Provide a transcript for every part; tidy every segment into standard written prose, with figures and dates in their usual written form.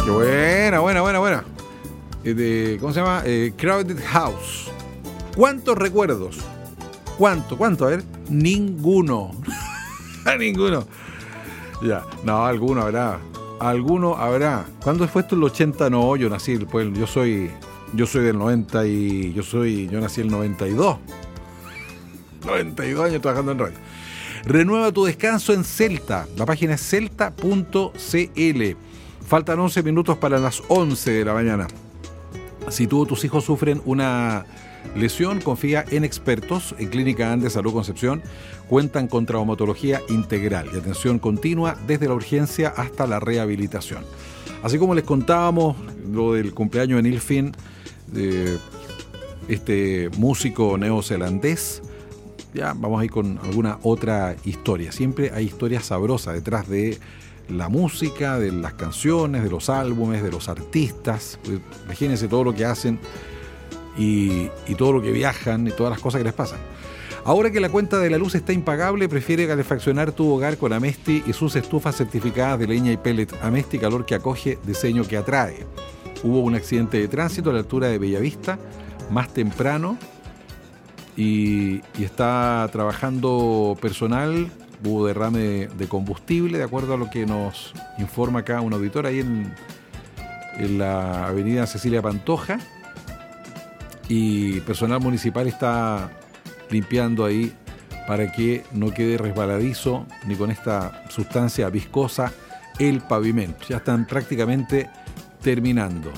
Qué buena. ¿Cómo se llama? Crowded House. ¿Cuántos recuerdos? ¿Cuánto? A ver. Ninguno. Ninguno. Ya. No, alguno habrá. ¿Cuándo fue esto? ¿El 80? No, yo nací, pues, yo soy del 90 y yo nací el 92. 92 años trabajando en radio. Renueva tu descanso en Celta. La página es celta.cl. Faltan 11 minutos para las 11 de la mañana. Si tú o tus hijos sufren una lesión, confía en expertos. En Clínica Andes Salud Concepción cuentan con traumatología integral y atención continua desde la urgencia hasta la rehabilitación. Así como les contábamos lo del cumpleaños de Neil Finn, de este músico neozelandés, ya vamos a ir con alguna otra historia. Siempre hay historias sabrosas detrás de la música, de las canciones, de los álbumes, de los artistas. Pues, imagínense todo lo que hacen y todo lo que viajan y todas las cosas que les pasan. Ahora que la cuenta de la luz está impagable, prefiere calefaccionar tu hogar con Amesti y sus estufas certificadas de leña y pellet. Amesti, calor que acoge, diseño que atrae. Hubo un accidente de tránsito a la altura de Bellavista más temprano y está trabajando personal. Hubo derrame de combustible, de acuerdo a lo que nos informa acá un auditor ahí en la avenida Cecilia Pantoja, y personal municipal está limpiando ahí para que no quede resbaladizo ni con esta sustancia viscosa el pavimento. Ya están prácticamente terminando.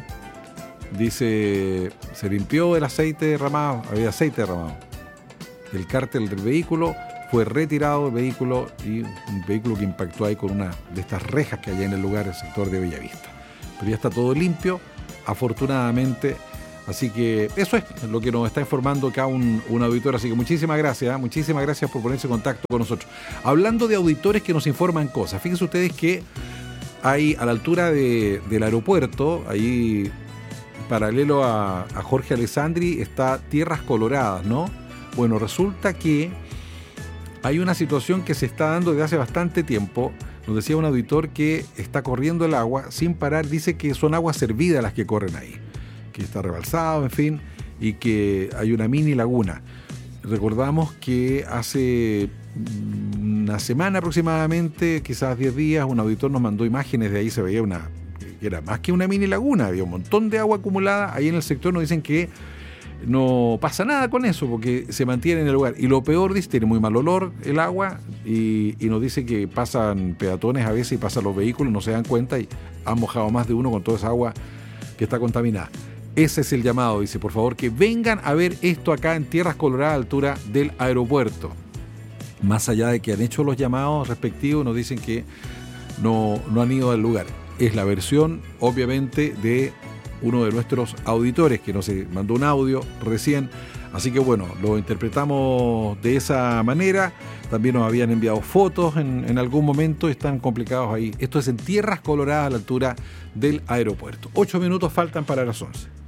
Dice, se limpió el aceite derramado, había aceite derramado. El cárter del vehículo, fue retirado el vehículo, y un vehículo que impactó ahí con una de estas rejas que hay en el lugar, el sector de Bellavista. Pero ya está todo limpio, afortunadamente. Así que eso es lo que nos está informando acá un auditor. Así que muchísimas gracias por ponerse en contacto con nosotros. Hablando de auditores que nos informan cosas, fíjense ustedes que hay a la altura del aeropuerto, ahí paralelo a Jorge Alessandri, está Tierras Coloradas, ¿no? Bueno, resulta que hay una situación que se está dando desde hace bastante tiempo. Nos decía un auditor que está corriendo el agua sin parar. Dice que son aguas servidas las que corren ahí, que está rebalsado, en fin, y que hay una mini laguna. Recordamos que hace una semana aproximadamente, quizás 10 días, un auditor nos mandó imágenes de ahí, se veía que era más que una mini laguna, había un montón de agua acumulada. Ahí en el sector nos dicen que no pasa nada con eso, porque se mantiene en el lugar. Y lo peor, dice, tiene muy mal olor el agua, y nos dice que pasan peatones a veces y pasan los vehículos, no se dan cuenta y han mojado más de uno con toda esa agua que está contaminada. Ese es el llamado, dice, por favor, que vengan a ver esto acá en Tierras Coloradas, a la altura del aeropuerto. Más allá de que han hecho los llamados respectivos, nos dicen que no han ido al lugar. Es la versión, obviamente, de uno de nuestros auditores que nos mandó un audio recién. Así que bueno, lo interpretamos de esa manera. También nos habían enviado fotos en algún momento, están complicados ahí. Esto es en Tierras Coloradas, a la altura del aeropuerto. 8 minutos faltan para las 11.